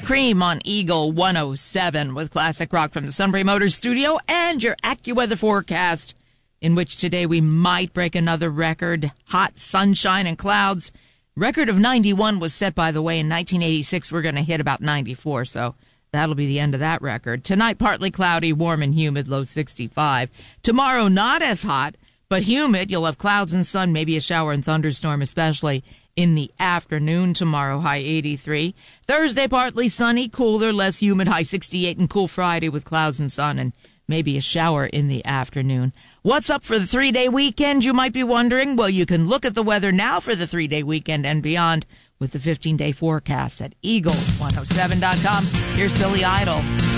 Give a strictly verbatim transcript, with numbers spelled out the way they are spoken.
Cream on Eagle one oh seven with classic rock from the Sunbury Motors studio and your AccuWeather forecast, in which today we might break another record. Hot sunshine and clouds. Record of ninety-one was set, by the way, in nineteen eighty-six. We're going to hit about ninety-four, so that'll be the end of that record. Tonight, partly cloudy, warm and humid, low sixty-five. Tomorrow, not as hot, but humid. You'll have clouds and sun, maybe a shower and thunderstorm, especially in the afternoon. Tomorrow, high eighty-three. Thursday, partly sunny, cooler, less humid, high sixty-eight, and cool Friday with clouds and sun and maybe a shower in the afternoon. What's up for the three-day weekend, you might be wondering? Well, you can look at the weather now for the three-day weekend and beyond with the fifteen-day forecast at eagle one oh seven dot com. Here's Billy Idol.